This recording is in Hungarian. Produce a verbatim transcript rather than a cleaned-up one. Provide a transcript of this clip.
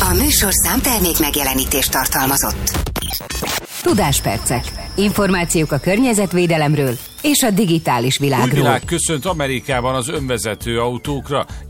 A műsorszám termék megjelenítést tartalmazott. Tudáspercek. Információk a környezetvédelemről és a digitális világról. Újvilág köszönt Amerikában az önvezető autókra.